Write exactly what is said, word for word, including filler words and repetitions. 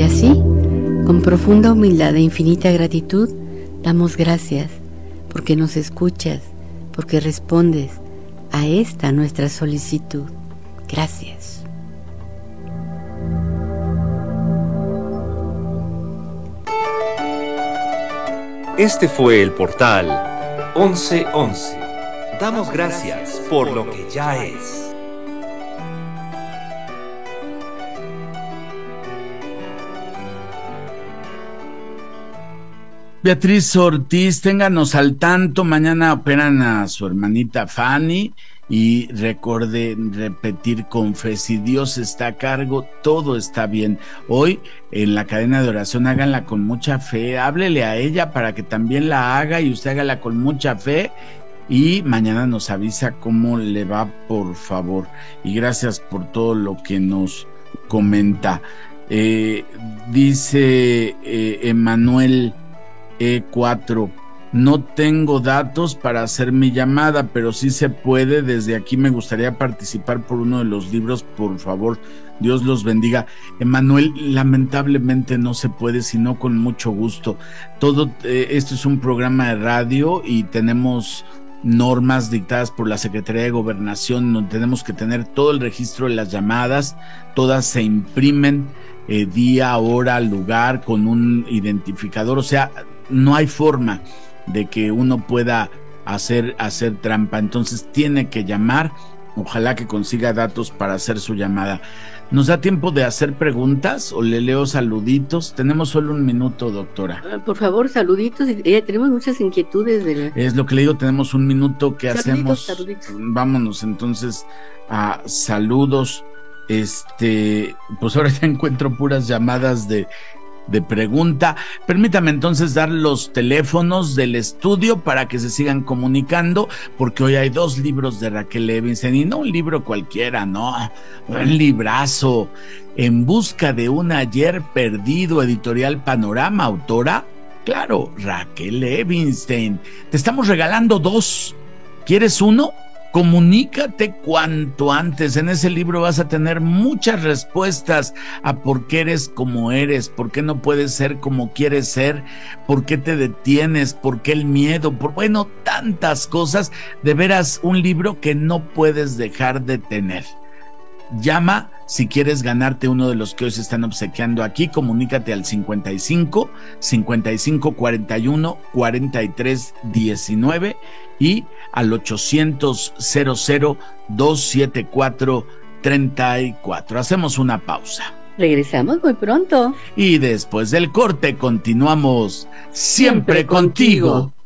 Y así, con profunda humildad e infinita gratitud, damos gracias porque nos escuchas, porque respondes a esta nuestra solicitud. Gracias. Este fue el portal once once. Damos gracias por lo que ya es. Beatriz Ortiz, ténganos al tanto, mañana operan a su hermanita Fanny y recuerde repetir con fe, si Dios está a cargo, todo está bien. Hoy en la cadena de oración háganla con mucha fe, háblele a ella para que también la haga y usted hágala con mucha fe y mañana nos avisa cómo le va, por favor. Y gracias por todo lo que nos comenta. Eh, dice eh, Emanuel E cuatro, no tengo datos para hacer mi llamada, pero sí se puede. Desde aquí me gustaría participar por uno de los libros, por favor. Dios los bendiga. Emanuel, lamentablemente no se puede, sino con mucho gusto. Todo eh, esto es un programa de radio y tenemos normas dictadas por la Secretaría de Gobernación, donde tenemos que tener todo el registro de las llamadas, todas se imprimen eh, día, hora, lugar, con un identificador, o sea, no hay forma de que uno pueda hacer, hacer trampa, entonces tiene que llamar, ojalá que consiga datos para hacer su llamada. ¿Nos da tiempo de hacer preguntas o le leo saluditos? Tenemos solo un minuto, doctora. Por favor, saluditos, ya tenemos muchas inquietudes. De la... Es lo que le digo, tenemos un minuto, ¿qué saluditos, hacemos? Saluditos. Vámonos entonces a saludos. Este, pues ahora ya encuentro puras llamadas de... de pregunta. Permítame entonces dar los teléfonos del estudio para que se sigan comunicando, porque hoy hay dos libros de Raquel Levinstein, y no un libro cualquiera, no, un librazo, En busca de un ayer perdido, editorial Panorama, autora, claro, Raquel Levinstein. Te estamos regalando dos. ¿Quieres uno? Comunícate cuanto antes. En ese libro vas a tener muchas respuestas a por qué eres como eres, por qué no puedes ser como quieres ser, por qué te detienes, por qué el miedo, por bueno, tantas cosas. De veras, un libro que no puedes dejar de tener. Llama si quieres ganarte uno de los que hoy se están obsequiando aquí. Comunícate al cincuenta y cinco, cincuenta y cinco, cuarenta y uno, cuarenta y tres, diecinueve y al ochocientos, cero cero, doscientos setenta y cuatro, treinta y cuatro. Hacemos una pausa. Regresamos muy pronto. Y después del corte continuamos siempre, siempre contigo. contigo.